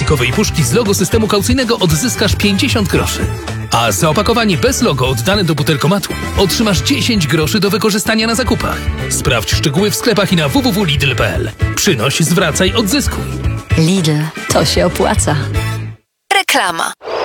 plastikowej puszki z logo systemu kaucyjnego odzyskasz 50 groszy. A za opakowanie bez logo oddane do butelkomatu otrzymasz 10 groszy do wykorzystania na zakupach. Sprawdź szczegóły w sklepach i na www.lidl.pl. Przynoś, zwracaj, odzyskuj. Lidl, to się opłaca. Reklama.